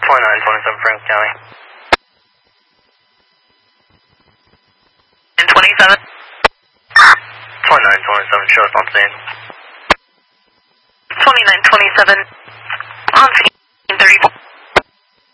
2927 Franklin County. And 27? 2927, show us on scene. 2927 on scene.